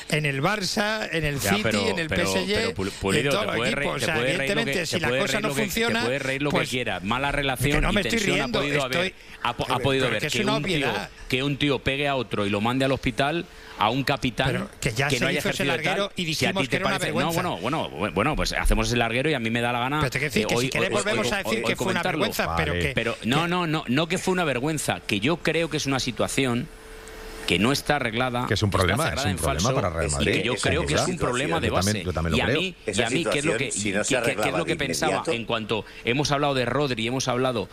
en el Barça, en el City, en el PSG, Pulido, en todos los equipos. O sea, evidentemente, si la cosa no funciona... Te puedes reír lo que quieras. Mala relación que no me y estoy tensión riendo, ha podido haber que un tío pegue a otro y lo mande al hospital, a un capitán, pero que ya que se no haya hizo ese larguero y dijimos que era una vergüenza. Bueno, pues hacemos ese larguero y a mí me da la gana. Pero te quiero decir que si querés volvemos a decir que fue una vergüenza, vale. pero no que fue una vergüenza, que yo creo que es una situación que no está arreglada, que es un problema, para Real Madrid. Y que yo creo que es un problema de base. Yo también lo creo. Y a mí ¿qué es lo que pensaba en cuanto hemos hablado de Rodri, hemos hablado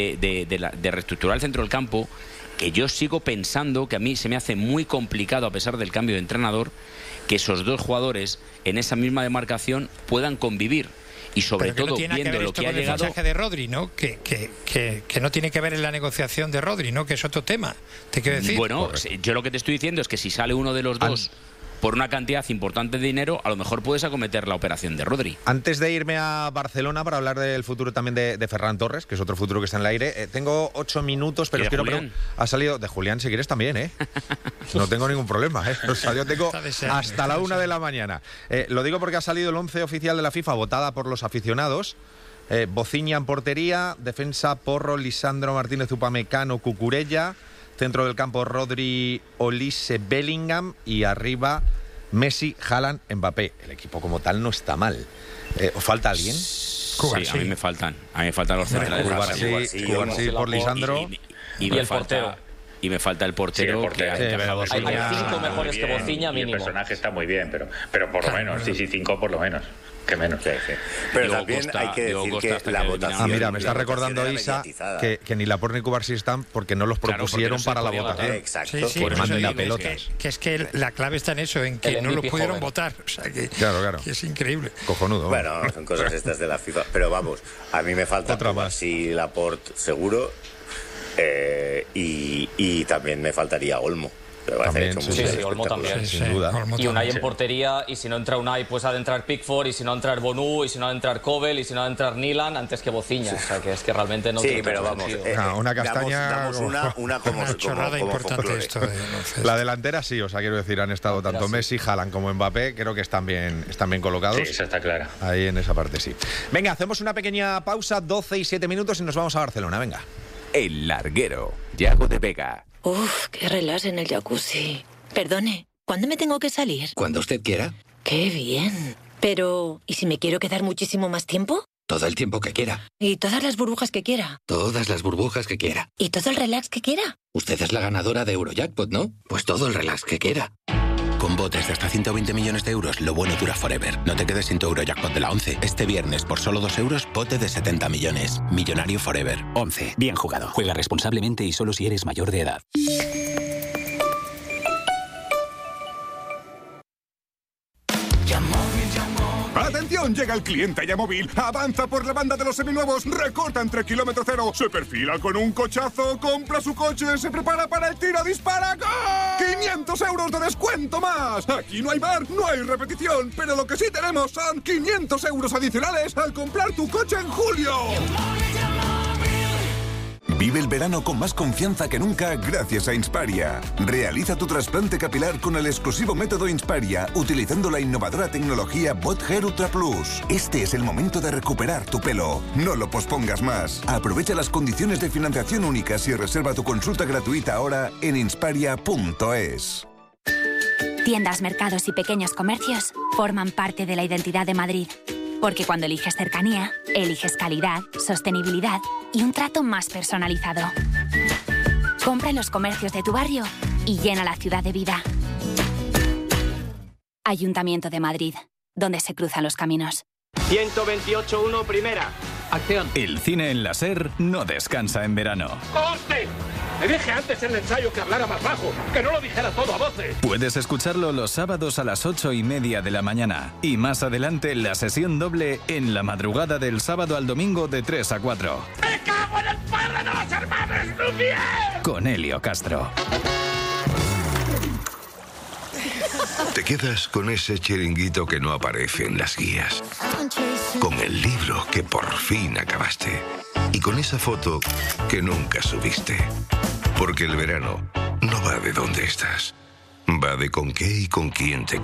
de reestructurar el centro del campo? Que yo sigo pensando que a mí se me hace muy complicado, a pesar del cambio de entrenador, que esos dos jugadores en esa misma demarcación puedan convivir. Y sobre todo viendo lo que ha llegado... el fichaje de Rodri, ¿no? Que no tiene que ver en la negociación de Rodri, ¿no? Que es otro tema, te quiero decir. Bueno, yo lo que te estoy diciendo es que si sale uno de los dos por una cantidad importante de dinero, a lo mejor puedes acometer la operación de Rodri. Antes de irme a Barcelona para hablar del futuro también de Ferran Torres, que es otro futuro que está en el aire, tengo 8 minutos, pero quiero ha salido de Julián, si quieres también, ¿eh? No tengo ningún problema, ¿eh? O sea, yo tengo hasta la 1 de la mañana. Lo digo porque ha salido el 11 oficial de la FIFA, votada por los aficionados. Bociña en portería, defensa Porro, Lisandro Martínez, Upamecano, Cucurella, centro del campo Rodri, Olise, Bellingham y arriba Messi, Haaland, Mbappé. El equipo como tal no está mal. ¿Os falta alguien? Sí, a mí me faltan los centrales. Cubarsí por Lisandro y el portero. Y me falta el portero. Sí, hay 5 mejores que Bociña mínimo. El personaje está muy bien, pero por lo menos, sí, 5 por lo menos. Que menos, sí. Pero también hay que decir que la votación... mira, me está recordando Isa que ni Laporte ni Cubarsí están porque no los propusieron para la votación. Exacto. Sí, por manden la pelota. Que es que la clave está en eso, en que no lo pudieron votar. O sea, que es increíble. Cojonudo. Bueno, son cosas estas de la FIFA. Pero vamos, a mí me falta Cubarsí, Laporte seguro, y también me faltaría Olmo. También, Olmo también, sin duda. Y Unai en portería, y si no entra Unai, pues ha de entrar Pickford, y si no entra Bonú, y si no ha de entrar Kobel, y si no ha de entrar Nilan, antes que Bociña. O sea, que es que realmente no tiene pero vamos, una castaña... Damos una como chorrada importante esto. La delantera sí, o sea, quiero decir, han estado tanto Messi, Haaland como Mbappé, creo que están bien colocados. Sí, esa está clara. Ahí en esa parte sí. Venga, hacemos una pequeña pausa, 12 y 7 minutos, y nos vamos a Barcelona, venga. El Larguero, Yago de Vega. Uf, qué relax en el jacuzzi. Perdone, ¿cuándo me tengo que salir? Cuando usted quiera. ¡Qué bien! Pero, ¿y si me quiero quedar muchísimo más tiempo? Todo el tiempo que quiera. ¿Y todas las burbujas que quiera? Todas las burbujas que quiera. ¿Y todo el relax que quiera? Usted es la ganadora de Eurojackpot, ¿no? Pues todo el relax que quiera. Con botes de hasta 120 millones de euros, lo bueno dura forever. No te quedes sin tu Eurojackpot de la 11. Este viernes, por solo 2 euros, bote de 70 millones. Millonario forever. 11. Bien jugado. Juega responsablemente y solo si eres mayor de edad. ¡Atención! Llega el cliente Yamóvil. Avanza por la banda de los seminuevos. Recorta entre kilómetro cero. Se perfila con un cochazo. Compra su coche. Se prepara para el tiro. ¡Dispara! ¡Gol! 500 euros de descuento más. Aquí no hay bar, no hay repetición. Pero lo que sí tenemos son 500 euros adicionales al comprar tu coche en julio. Vive el verano con más confianza que nunca gracias a Insparia. Realiza tu trasplante capilar con el exclusivo método Insparia, utilizando la innovadora tecnología BotHair Ultra Plus. Este es el momento de recuperar tu pelo. No lo pospongas más. Aprovecha las condiciones de financiación únicas y reserva tu consulta gratuita ahora en insparia.es. Tiendas, mercados y pequeños comercios forman parte de la identidad de Madrid. Porque cuando eliges cercanía, eliges calidad, sostenibilidad y un trato más personalizado. Compra en los comercios de tu barrio y llena la ciudad de vida. Ayuntamiento de Madrid, donde se cruzan los caminos. 128.1 primera. Acción. El cine en la SER no descansa en verano. ¡Hostia! Le dije antes en el ensayo que hablara más bajo, que no lo dijera todo a voces. Puedes escucharlo los sábados a las 8:30 de la mañana. Y más adelante la sesión doble en la madrugada del sábado al domingo de 3 a 4. ¡Me cago en el padre de los hermanos Lumière! Con Helio Castro. Te quedas con ese chiringuito que no aparece en las guías. Con el libro que por fin acabaste. Y con esa foto que nunca subiste. Porque el verano no va de dónde estás. Va de con qué y con quién te